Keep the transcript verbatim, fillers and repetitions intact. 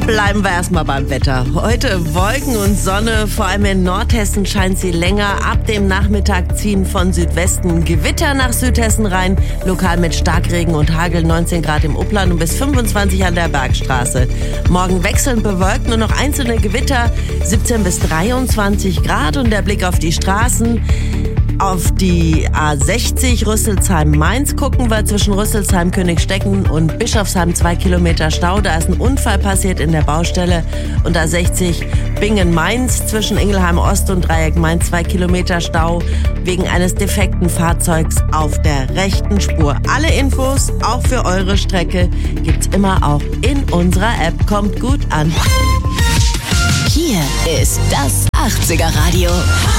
Bleiben wir erstmal beim Wetter. Heute Wolken und Sonne, vor allem in Nordhessen scheint sie länger. Ab dem Nachmittag ziehen von Südwesten Gewitter nach Südhessen rein. Lokal mit Starkregen und Hagel, neunzehn Grad im Upland und bis fünfundzwanzig an der Bergstraße. Morgen wechselnd bewölkt, nur noch einzelne Gewitter, siebzehn bis dreiundzwanzig Grad und der Blick auf die Straßen. Auf die A sechzig Rüsselsheim-Mainz gucken wir zwischen Rüsselsheim, Königstetten und Bischofsheim zwei Kilometer Stau. Da ist ein Unfall passiert in der Baustelle. Und A sechzig Bingen-Mainz zwischen Ingelheim Ost und Dreieck Mainz zwei Kilometer Stau wegen eines defekten Fahrzeugs auf der rechten Spur. Alle Infos, auch für eure Strecke, gibt's immer auch in unserer App. Kommt gut an. Hier ist das achtziger Radio.